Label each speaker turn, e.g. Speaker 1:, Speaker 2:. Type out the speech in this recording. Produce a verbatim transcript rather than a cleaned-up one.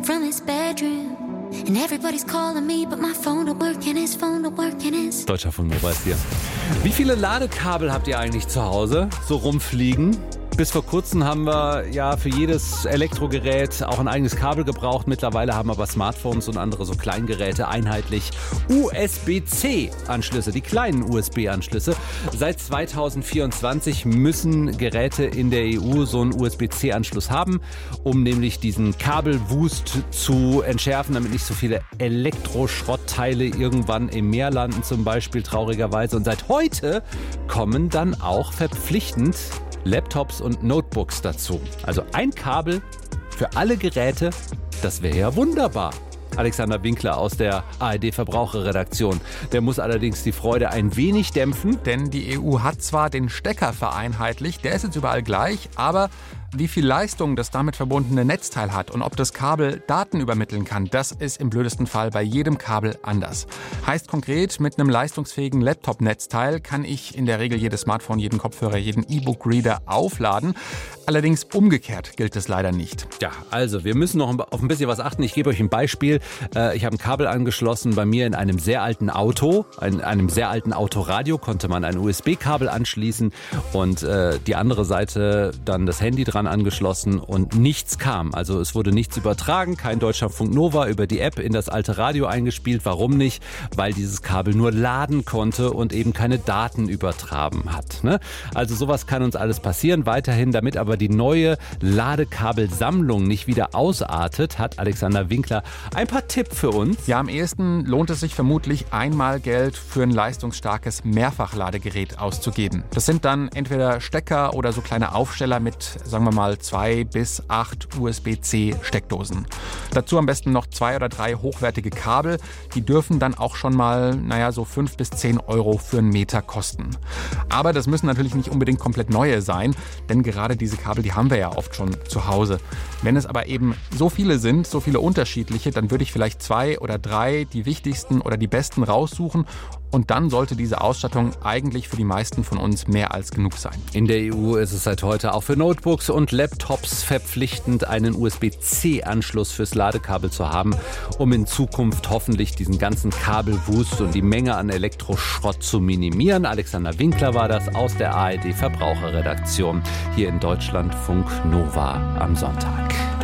Speaker 1: from his bedroom. And everybody's calling me, but my phone don't work and his phone don't work and his...
Speaker 2: Deutschlandfunk Nova ist hier. Wie viele Ladekabel habt ihr eigentlich zu Hause so rumfliegen? Bis vor kurzem haben wir ja für jedes Elektrogerät auch ein eigenes Kabel gebraucht. Mittlerweile haben aber Smartphones und andere so Kleingeräte einheitlich U S B C Anschlüsse, die kleinen U S B Anschlüsse. Seit zweitausendvierundzwanzig müssen Geräte in der E U so einen U S B C Anschluss haben, um nämlich diesen Kabelwust zu entschärfen, damit nicht so viele Elektroschrottteile irgendwann im Meer landen, zum Beispiel, traurigerweise. Und seit heute kommen dann auch verpflichtend Laptops und Notebooks dazu. Also ein Kabel für alle Geräte, das wäre ja wunderbar. Alexander Winkler aus der A R D-Verbraucherredaktion. Der muss allerdings die Freude ein wenig dämpfen.
Speaker 3: Denn die E U hat zwar den Stecker vereinheitlicht, der ist jetzt überall gleich, aber wie viel Leistung das damit verbundene Netzteil hat und ob das Kabel Daten übermitteln kann, das ist im blödesten Fall bei jedem Kabel anders. Heißt konkret, mit einem leistungsfähigen Laptop-Netzteil kann ich in der Regel jedes Smartphone, jeden Kopfhörer, jeden E-Book-Reader aufladen. Allerdings umgekehrt gilt es leider nicht.
Speaker 2: Ja, also wir müssen noch auf ein bisschen was achten. Ich gebe euch ein Beispiel. Ich habe ein Kabel angeschlossen bei mir in einem sehr alten Auto. In einem sehr alten Autoradio konnte man ein U S B-Kabel anschließen und äh, die andere Seite dann das Handy dran angeschlossen und nichts kam. Also es wurde nichts übertragen, kein Deutschlandfunk Nova über die App in das alte Radio eingespielt. Warum nicht? Weil dieses Kabel nur laden konnte und eben keine Daten übertragen hat. Ne? Also sowas kann uns alles passieren. Weiterhin, damit aber die neue Ladekabelsammlung nicht wieder ausartet, hat Alexander Winkler ein paar Tipps für uns.
Speaker 3: Ja, am ehesten lohnt es sich vermutlich, einmal Geld für ein leistungsstarkes Mehrfachladegerät auszugeben. Das sind dann entweder Stecker oder so kleine Aufsteller mit, sagen wir mal, zwei bis acht U S B C Steckdosen. Dazu am besten noch zwei oder drei hochwertige Kabel. Die dürfen dann auch schon mal, naja, so fünf bis zehn Euro für einen Meter kosten. Aber das müssen natürlich nicht unbedingt komplett neue sein, denn gerade diese Kabel, die haben wir ja oft schon zu Hause. Wenn es aber eben so viele sind, so viele unterschiedliche, dann würde ich vielleicht zwei oder drei, die wichtigsten oder die besten raussuchen. Und dann sollte diese Ausstattung eigentlich für die meisten von uns mehr als genug sein.
Speaker 2: In der E U ist es seit heute auch für Notebooks und Laptops verpflichtend, einen U S B C Anschluss fürs Ladekabel zu haben, um in Zukunft hoffentlich diesen ganzen Kabelwust und die Menge an Elektroschrott zu minimieren. Alexander Winkler war das aus der A R D Verbraucherredaktion hier in Deutschlandfunk Nova am Sonntag.